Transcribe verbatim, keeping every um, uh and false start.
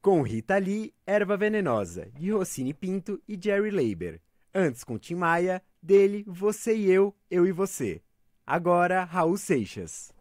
Com Rita Lee, Erva Venenosa, de Rossini Pinto e Jerry Leiber. Antes com Tim Maia, dele, Você e Eu, Eu e Você. Agora, Raul Seixas.